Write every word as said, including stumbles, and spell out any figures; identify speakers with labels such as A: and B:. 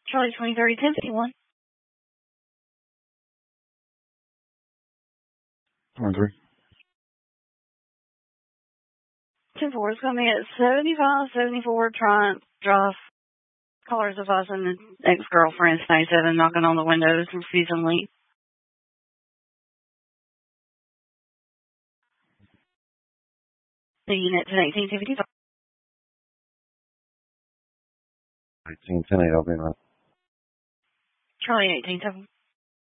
A: Charlie twenty thirty ten fifty-one.
B: twenty-three.
A: ten four is coming at seventy-five seventy-four Triumph Drive. Callers advising the ex-girlfriend ninety-seven knocking on the windows, refusing leave. The unit to eighteen fifty-five.
B: eighteen ten eight, I'll be in.
A: Charlie eighteen seven.